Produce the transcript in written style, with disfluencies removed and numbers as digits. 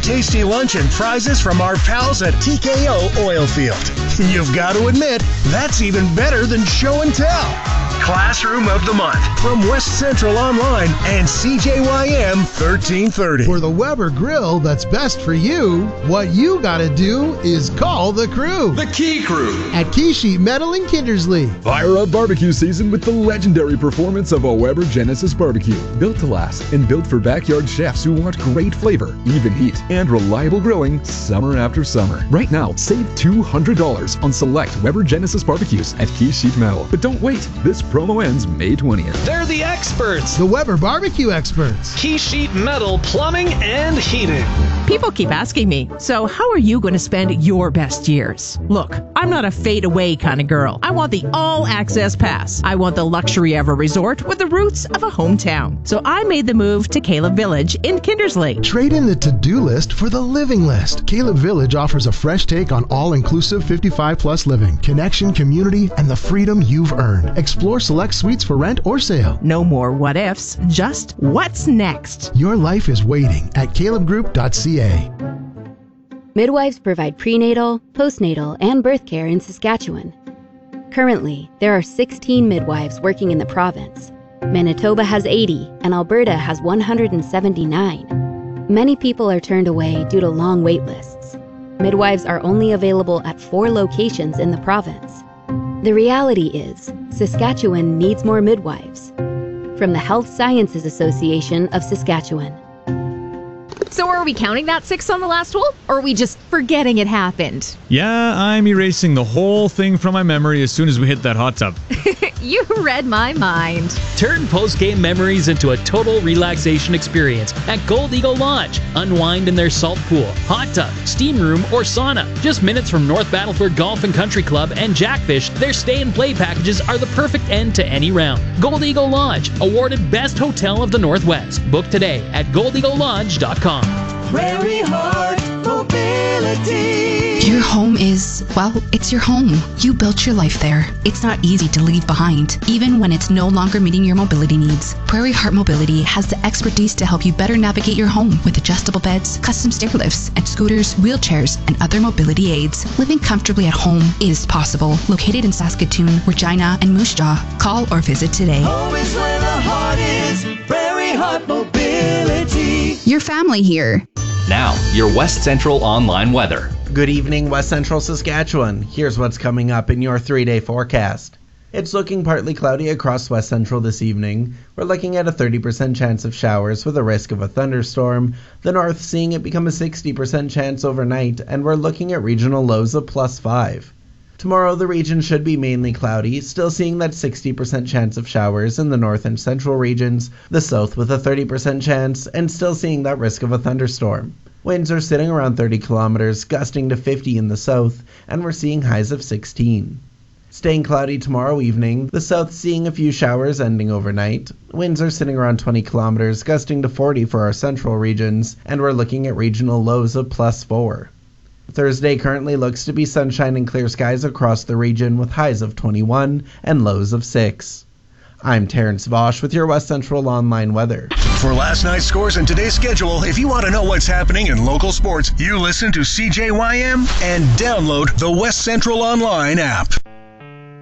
tasty lunch and prizes from our pals at TKO Oilfield. You've got to admit, that's even better than show and tell. Classroom of the Month from West Central Online and CJYM 1330. For the Weber grill that's best for you, what you gotta do is call the crew. The Key Crew At Key Sheet Metal in Kindersley. Fire up barbecue season with the legendary performance of a Weber Genesis barbecue. Built to last and built for backyard chefs who want great flavor, even heat, and reliable grilling summer after summer. Right now, save $200 on select Weber Genesis barbecues at Key Sheet Metal. But don't wait. This promo ends May 20th. They're the experts. The Weber barbecue experts. Key Sheet Metal Plumbing and Heating. People keep asking me, so how are you going to spend your best years? Look, I'm not a fade-away kind of girl. I want the all-access pass. I want the luxury of a resort with the roots of a hometown. So I made the move to Caleb Village in Kindersley. Trade in the to-do list for the living list. Caleb Village offers a fresh take on all-inclusive 55-plus living, connection, community, and the freedom you've earned. Explore select suites for rent or sale. No more what-ifs, just what's next. Your life is waiting at calebgroup.ca. Midwives provide prenatal, postnatal, and birth care in Saskatchewan. Currently, there are 16 midwives working in the province. Manitoba has 80, and Alberta has 179. Many people are turned away due to long wait lists. Midwives are only available at 4 locations in the province. The reality is, Saskatchewan needs more midwives. From the Health Sciences Association of Saskatchewan. So are we counting that 6 on the last hole, or are we just forgetting it happened? Yeah, I'm erasing the whole thing from my memory as soon as we hit that hot tub. You read my mind. Turn post-game memories into a total relaxation experience at Gold Eagle Lodge. Unwind in their salt pool, hot tub, steam room, or sauna. Just minutes from North Battleford Golf and Country Club and Jackfish, their stay and play packages are the perfect end to any round. Gold Eagle Lodge, awarded Best Hotel of the Northwest. Book today at goldeaglelodge.com. Prairie Heart Mobility. Your home is, well, it's your home. You built your life there. It's not easy to leave behind, even when it's no longer meeting your mobility needs. Prairie Heart Mobility has the expertise to help you better navigate your home with adjustable beds, custom stair lifts, and scooters, wheelchairs, and other mobility aids. Living comfortably at home is possible. Located in Saskatoon, Regina, and Moose Jaw. Call or visit today. Home is where the heart is. Prairie Heart Mobility. Your family here. Now, your West Central Online weather. Good evening, West Central Saskatchewan. Here's what's coming up in your 3-day forecast. It's looking partly cloudy across West Central this evening. We're looking at a 30% chance of showers with a risk of a thunderstorm. The north seeing it become a 60% chance overnight, and we're looking at regional lows of +5. Tomorrow, the region should be mainly cloudy, still seeing that 60% chance of showers in the north and central regions, the south with a 30% chance, and still seeing that risk of a thunderstorm. Winds are sitting around 30 kilometers, gusting to 50 in the south, and we're seeing highs of 16. Staying cloudy tomorrow evening, the south seeing a few showers ending overnight. Winds are sitting around 20 kilometers, gusting to 40 for our central regions, and we're looking at regional lows of +4. Thursday currently looks to be sunshine and clear skies across the region with highs of 21 and lows of 6. I'm Terrence Vosch with your West Central Online weather. For last night's scores and today's schedule, if you want to know what's happening in local sports, you listen to CJYM and download the West Central Online app.